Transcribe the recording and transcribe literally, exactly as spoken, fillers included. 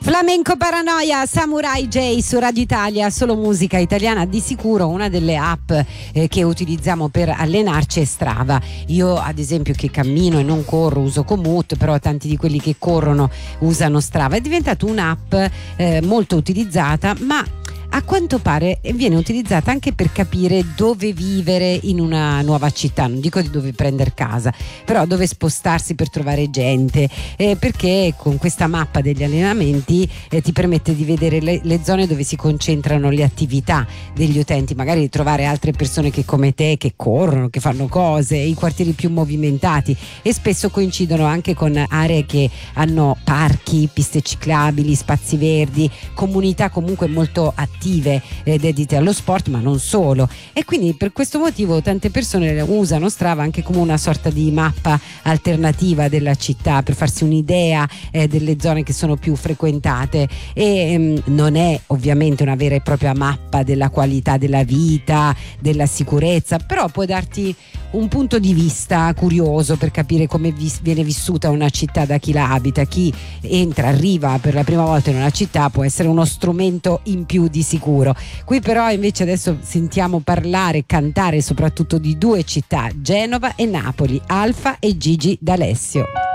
Flamenco Paranoia, Samurai J su Radio Italia, solo musica italiana. Di sicuro una delle app eh, che utilizziamo per allenarci è Strava. Io ad esempio, che cammino e non corro, uso Komoot, però tanti di quelli che corrono usano Strava. È diventata un'app eh, molto utilizzata, ma a quanto pare viene utilizzata anche per capire dove vivere in una nuova città. Non dico di dove prendere casa, però dove spostarsi per trovare gente, eh, perché con questa mappa degli allenamenti eh, ti permette di vedere le, le zone dove si concentrano le attività degli utenti, magari di trovare altre persone che come te, che corrono, che fanno cose, i quartieri più movimentati, e spesso coincidono anche con aree che hanno parchi, piste ciclabili, spazi verdi, comunità comunque molto attive eh, dedite allo sport, ma non solo. E quindi per questo motivo tante persone usano Strava anche come una sorta di mappa alternativa della città, per farsi un'idea eh, delle zone che sono più frequentate. E ehm, non è ovviamente una vera e propria mappa della qualità della vita, della sicurezza, però può darti un punto di vista curioso per capire come vis- viene vissuta una città da chi la abita. Chi entra, arriva per la prima volta in una città, può essere uno strumento in più di sicuro. Qui però invece adesso sentiamo parlare, cantare soprattutto di due città, Genova e Napoli, Alfa e Gigi D'Alessio.